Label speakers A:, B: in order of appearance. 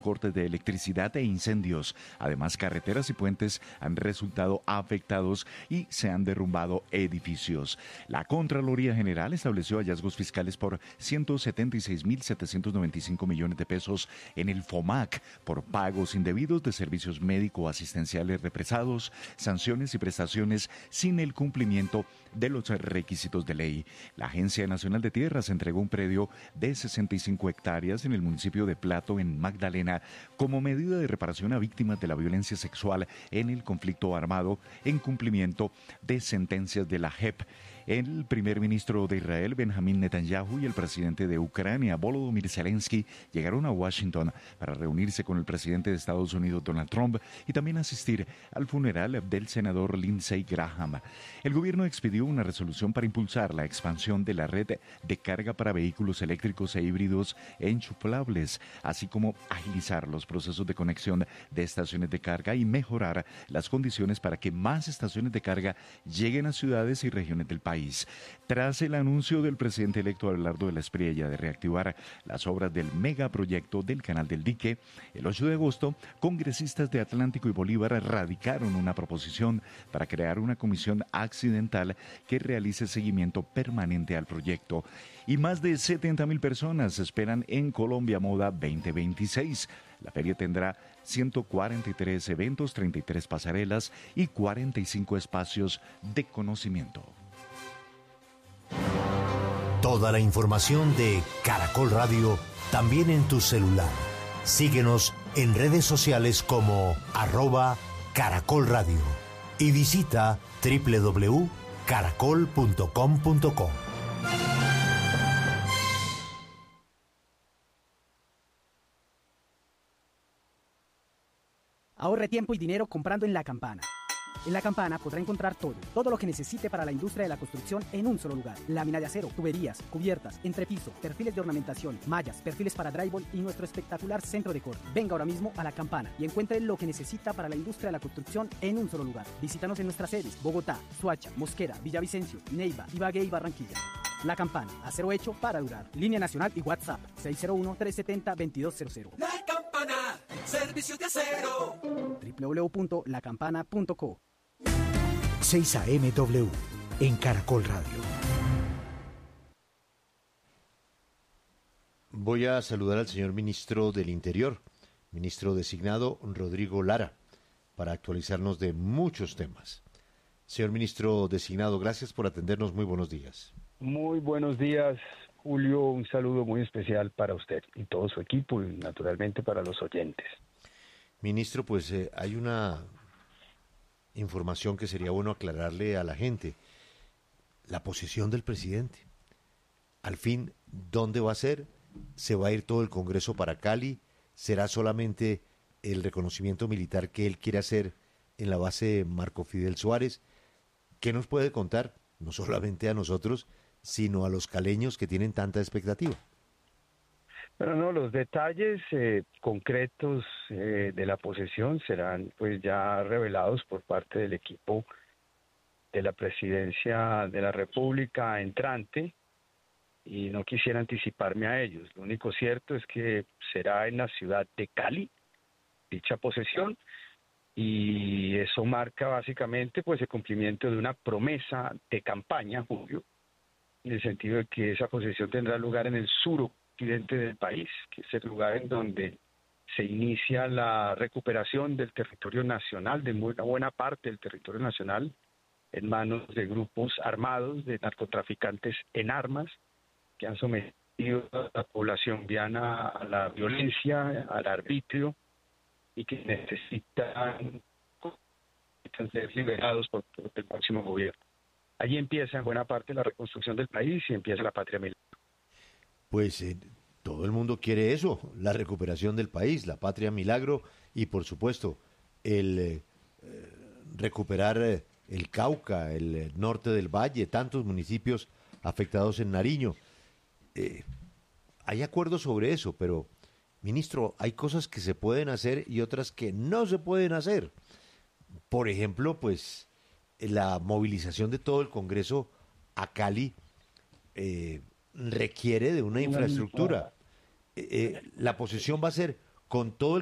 A: cortes de electricidad e incendios. Además, carreteras y puentes han resultado afectados y se han derrumbado edificios. La Contraloría General estableció hallazgos fiscales por 176.795 millones de pesos en el FOMAC por pagos indebidos de servicios médico-asistenciales represados, sanciones y prestaciones sin el cumplimiento de los requisitos de ley. La Agencia Nacional de Tierras entregó un predio de 65 hectáreas en el municipio de Plato, en Magdalena, como medida de reparación a víctimas de la violencia sexual en el conflicto armado, en cumplimiento de sentencias de la JEP. El primer ministro de Israel, Benjamín Netanyahu, y el presidente de Ucrania, Volodymyr Zelensky, llegaron a Washington para reunirse con el presidente de Estados Unidos, Donald Trump, y también asistir al funeral del senador Lindsey Graham. El gobierno expidió una resolución para impulsar la expansión de la red de carga para vehículos eléctricos e híbridos enchufables, así como agilizar los procesos de conexión de estaciones de carga y mejorar las condiciones para que más estaciones de carga lleguen a ciudades y regiones del país. Tras el anuncio del presidente electo Abelardo de la Espriella de reactivar las obras del megaproyecto del Canal del Dique, el 8 de agosto, congresistas de Atlántico y Bolívar radicaron una proposición para crear una comisión accidental que realice seguimiento permanente al proyecto. Y más de 70.000 personas esperan en Colombia Moda 2026. La feria tendrá 143 eventos, 33 pasarelas y 45 espacios de conocimiento.
B: Toda la información de Caracol Radio también en tu celular. Síguenos en redes sociales como @Caracol Radio y visita www.caracol.com.co.
C: Ahorre tiempo y dinero comprando en La Campana. En La Campana podrá encontrar todo lo que necesite para la industria de la construcción en un solo lugar. Lámina de acero, tuberías, cubiertas, entrepiso, perfiles de ornamentación, mallas, perfiles para drywall y nuestro espectacular centro de corte. Venga ahora mismo a La Campana y encuentre lo que necesita para la industria de la construcción en un solo lugar. Visítanos en nuestras sedes: Bogotá, Soacha, Mosquera, Villavicencio, Neiva, Ibagué y Barranquilla. La Campana, acero hecho para durar. Línea nacional y WhatsApp 601-370-2200.
D: La Campana, servicios de acero.
C: www.lacampana.co.
B: 6 AMW en Caracol Radio.
E: Voy a saludar al señor ministro del Interior, ministro designado Rodrigo Lara, para actualizarnos de muchos temas. Señor ministro designado, gracias por atendernos. Muy buenos días.
F: Muy buenos días, Julio. Un saludo muy especial para usted y todo su equipo y naturalmente para los oyentes.
E: Ministro, pues hay una información que sería bueno aclararle a la gente. La posición del presidente. Al fin, ¿dónde va a ser? ¿Se va a ir todo el Congreso para Cali? ¿Será solamente el reconocimiento militar que él quiere hacer en la base Marco Fidel Suárez? ¿Qué nos puede contar? No solamente a nosotros, sino a los caleños que tienen tanta expectativa.
F: Pero no, los detalles concretos de la posesión serán pues ya revelados por parte del equipo de la presidencia de la República entrante y no quisiera anticiparme a ellos. Lo único cierto es que será en la ciudad de Cali dicha posesión y eso marca básicamente pues el cumplimiento de una promesa de campaña, Julio, en el sentido de que esa posesión tendrá lugar en el suroccidente del país, que es el lugar en donde se inicia la recuperación del territorio nacional, de una buena parte del territorio nacional, en manos de grupos armados, de narcotraficantes en armas, que han sometido a la población viana a la violencia, al arbitrio, y que necesitan ser liberados por el próximo gobierno. Allí empieza en buena parte la reconstrucción del país y empieza la patria milagro.
E: Pues todo el mundo quiere eso, la recuperación del país, la patria milagro y por supuesto el recuperar el Cauca, el norte del Valle, tantos municipios afectados en Nariño. Hay acuerdos sobre eso, pero ministro, hay cosas que se pueden hacer y otras que no se pueden hacer. Por ejemplo, pues la movilización de todo el Congreso a Cali requiere de una infraestructura. La posesión va a ser con todo